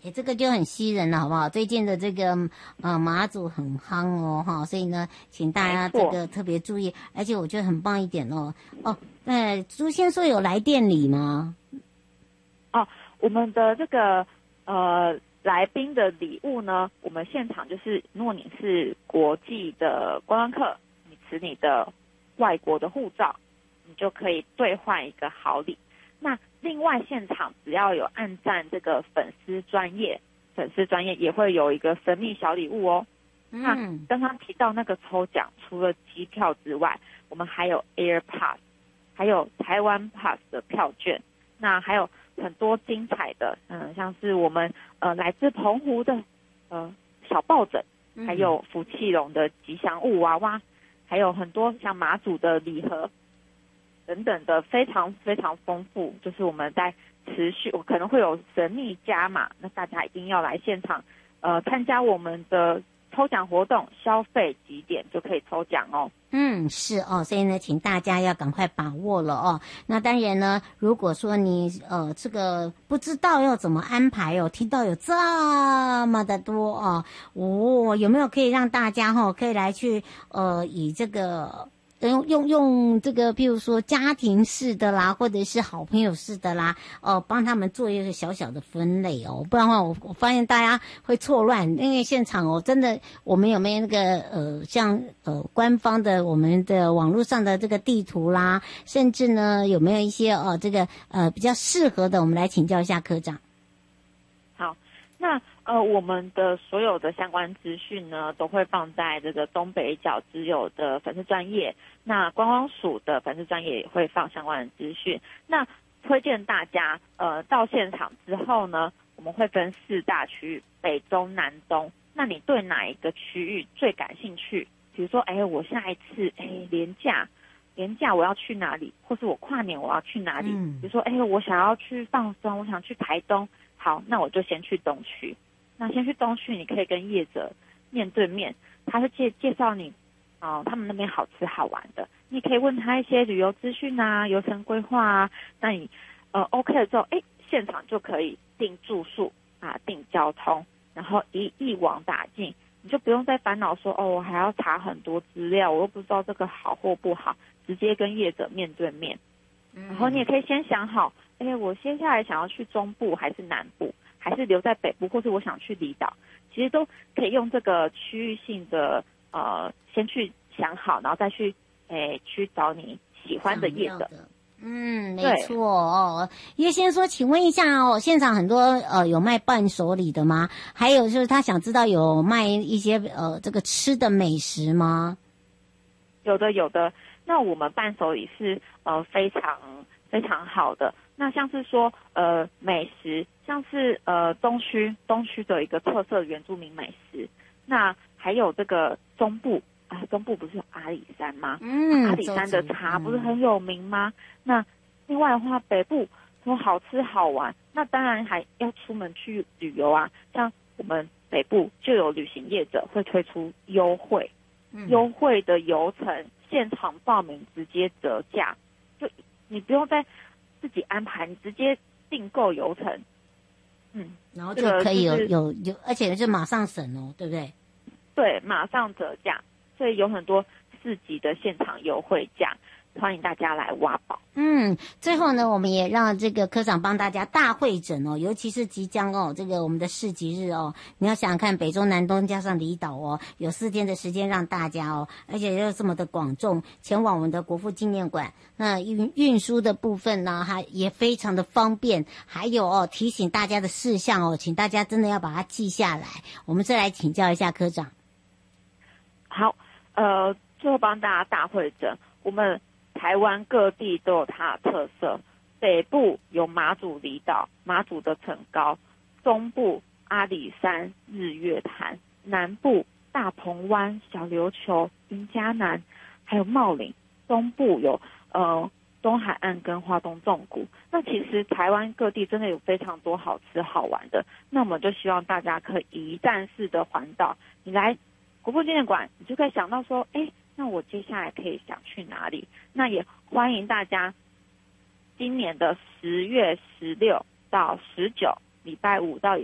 这个就很吸人了，好不好？最近的这个马祖很夯哦，哈，所以呢，请大家这个特别注意。而且我觉得很棒一点哦，朱先说有来店礼吗？ 哦，我们的这个来宾的礼物呢，我们现场就是如果你是国际的观光客，你持你的外国的护照，你就可以兑换一个好礼。那另外现场只要有按赞这个粉丝专页也会有一个神秘小礼物哦。那刚刚提到那个抽奖，除了机票之外，我们还有 AirPass， 还有台湾 Pass 的票券，那还有很多精彩的，像是我们来自澎湖的小抱枕，还有福气龙的吉祥物娃娃，还有很多像马祖的礼盒等等的，非常非常丰富。就是我们在持续，我可能会有神秘加码，那大家一定要来现场参加我们的抽奖活动，消费几点就可以抽奖哦。 是哦，所以呢，请大家要赶快把握了哦。那当然呢，如果说你这个不知道要怎么安排哦，听到有这么的多哦，有没有可以让大家可以来去以这个用这个，譬如说家庭式的啦，或者是好朋友式的啦，帮他们做一个小小的分类哦，不然的话我发现大家会错乱，因为现场真的我们有没有那个像官方的我们的网络上的这个地图啦，甚至呢有没有一些这个比较适合的，我们来请教一下科长。 好，那我们的所有的相关资讯呢，都会放在这个东北角之友的粉丝专页，那观光署的粉丝专页也会放相关的资讯。那推荐大家到现场之后呢，我们会分4大区域，北中南东。那你对哪一个区域最感兴趣？比如说，我下一次连假我要去哪里，或是我跨年我要去哪里？比如说，我想要去放松，我想去台东。好，那我就先去东区。那先去东区，你可以跟业者面对面，他会介绍你他们那边好吃好玩的。你可以问他一些旅游资讯啊、游程规划啊。那你OK 了之后，现场就可以订住宿啊、订交通，然后一网打尽，你就不用再烦恼说我还要查很多资料，我又不知道这个好或不好，直接跟业者面对面。然后你也可以先想好，我接下来想要去中部还是南部，还是留在北部，或是我想去离岛，其实都可以用这个区域性的先去想好，然后再去找你喜欢的业者。 没错哦。叶先说，请问一下现场很多有卖伴手礼的吗？还有就是他想知道有卖一些这个吃的美食吗？ 有的。那我们伴手礼是非常非常好的。那像是说美食，像是东区的一个特色原住民美食。那还有这个中部不是有阿里山吗？阿里山的茶不是很有名吗？那另外的话，北部说好吃好玩，那当然还要出门去旅游啊。像我们北部就有旅行业者会推出优惠的游程，现场报名直接折价，就你不用再自己安排，你直接订购游程， 然后就可以有，而且就马上省对不对？ 对，马上折价，所以有很多4级的现场优惠价，欢迎大家来挖宝。 最后呢，我们也让这个科长帮大家大会诊尤其是即将这个我们的市集日你要想想看，北中南东加上离岛有4天的时间让大家而且又这么的广众前往我们的国父纪念馆。那运输的部分呢，还也非常的方便，还有提醒大家的事项请大家真的要把它记下来。我们再来请教一下科长。 好，最后帮大家大会诊，我们台湾各地都有它的特色。北部有马祖离岛、马祖的城高，中部阿里山、日月潭，南部大鹏湾、小琉球、云嘉南，还有茂林。东部有东海岸跟花东纵谷。那其实台湾各地真的有非常多好吃好玩的，那我们就希望大家可以一站式的环岛。你来国父纪念馆，你就可以想到说，那我接下来可以想去哪里？那也欢迎大家今年的10月16到19，礼拜5到礼